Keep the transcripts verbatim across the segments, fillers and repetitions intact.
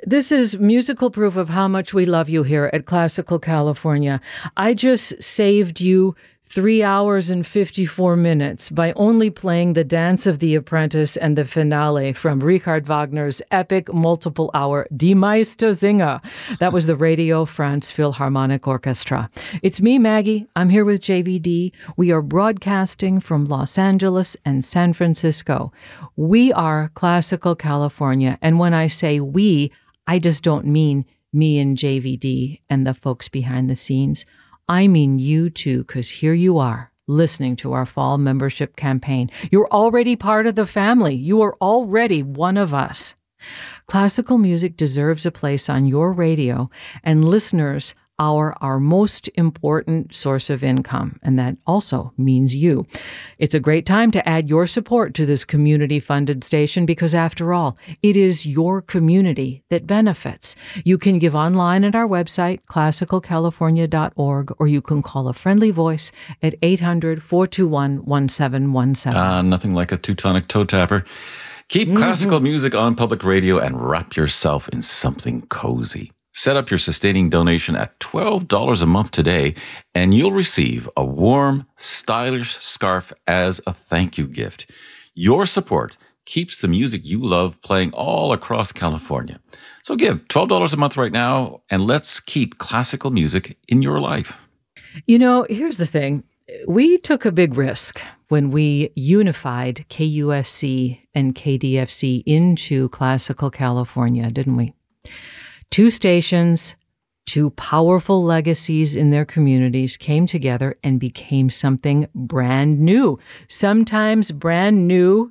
This is musical proof of how much we love you here at Classical California. I just saved you three hours and fifty-four minutes by only playing the Dance of the Apprentice and the finale from Richard Wagner's epic multiple-hour Die Meistersinger. That was the Radio France Philharmonic Orchestra. It's me, Maggie. I'm here with J V D. We are broadcasting from Los Angeles and San Francisco. We are Classical California, and when I say we, I just don't mean me and J V D and the folks behind the scenes. I mean you too, because here you are, listening to our fall membership campaign. You're already part of the family. You are already one of us. Classical music deserves a place on your radio, and listeners are our most important source of income, and that also means you. It's a great time to add your support to this community-funded station because, after all, it is your community that benefits. You can give online at our website, classical california dot org, or you can call a friendly voice at eight hundred, four two one, one seven one seven. Ah, nothing like a Teutonic toe tapper. Keep mm-hmm. classical music on public radio and wrap yourself in something cozy. Set up your sustaining donation at twelve dollars a month today, and you'll receive a warm, stylish scarf as a thank you gift. Your support keeps the music you love playing all across California. So give twelve dollars a month right now, and let's keep classical music in your life. You know, here's the thing. We took a big risk when we unified K U S C and K D F C into Classical California, didn't we? Two stations, two powerful legacies in their communities came together and became something brand new. Sometimes brand new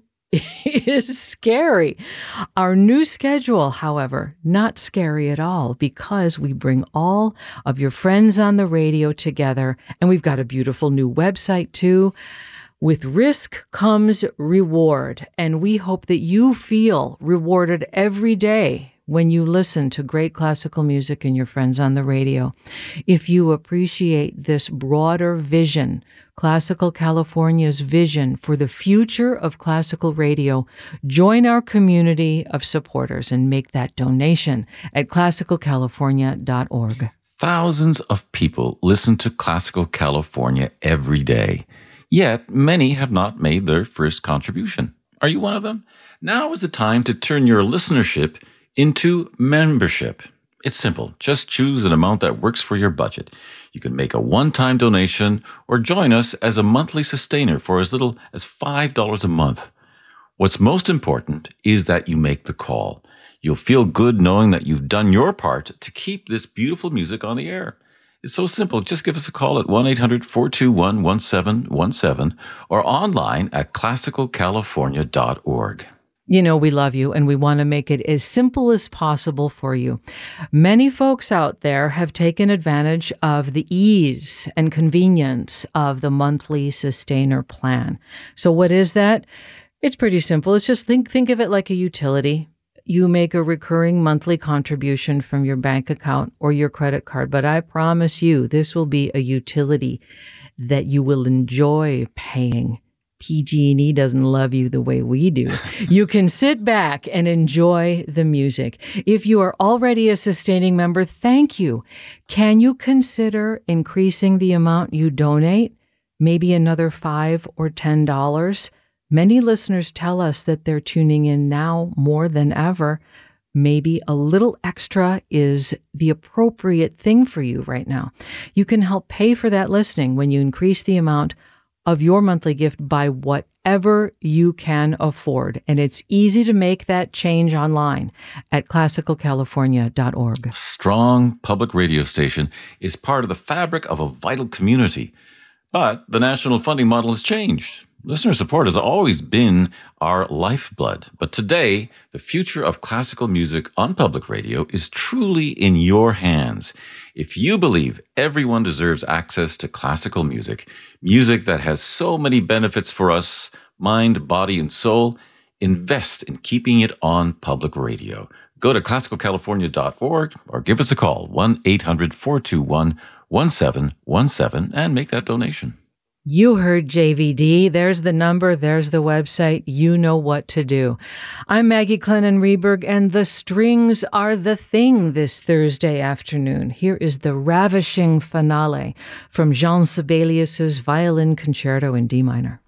is scary. Our new schedule, however, not scary at all because we bring all of your friends on the radio together, and we've got a beautiful new website too. With risk comes reward, and we hope that you feel rewarded every day when you listen to great classical music and your friends on the radio. If you appreciate this broader vision, Classical California's vision for the future of classical radio, join our community of supporters and make that donation at classical california dot org. Thousands of people listen to Classical California every day, yet many have not made their first contribution. Are you one of them? Now is the time to turn your listenership into membership. It's simple. Just choose an amount that works for your budget. You can make a one-time donation or join us as a monthly sustainer for as little as five dollars a month. What's most important is that you make the call. You'll feel good knowing that you've done your part to keep this beautiful music on the air. It's so simple. Just give us a call at one eight hundred, four two one, one seven one seven or online at classical california dot org. You know, we love you and we want to make it as simple as possible for you. Many folks out there have taken advantage of the ease and convenience of the monthly sustainer plan. So what is that? It's pretty simple. It's just think think of it like a utility. You make a recurring monthly contribution from your bank account or your credit card, but I promise you this will be a utility that you will enjoy paying. P G and E doesn't love you the way we do. You can sit back and enjoy the music. If you are already a sustaining member, thank you. Can you consider increasing the amount you donate? Maybe another five or ten dollars? Many listeners tell us that they're tuning in now more than ever. Maybe a little extra is the appropriate thing for you right now. You can help pay for that listening when you increase the amount of your monthly gift by whatever you can afford. And it's easy to make that change online at classical california dot org. A strong public radio station is part of the fabric of a vital community. But the national funding model has changed. Listener support has always been our lifeblood. But today, the future of classical music on public radio is truly in your hands. If you believe everyone deserves access to classical music, music that has so many benefits for us, mind, body, and soul, invest in keeping it on public radio. Go to classical california dot org or give us a call, one eight hundred, four two one, one seven one seven, and make that donation. You heard J V D. There's the number. There's the website. You know what to do. I'm Maggie Clennon Reberg, and the strings are the thing this Thursday afternoon. Here is the ravishing finale from Jean Sibelius's Violin Concerto in D minor.